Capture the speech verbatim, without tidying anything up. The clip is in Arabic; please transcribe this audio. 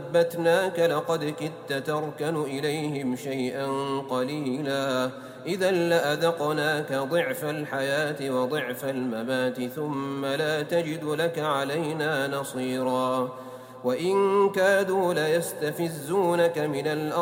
ثبتناك لقد كدت تركن إليهم شيئا قليلا إذا لأذقناك ضعف الحياة وضعف الممات ثم لا تجد لك علينا نصيرا وإن كادوا ليستفزونك من الأرض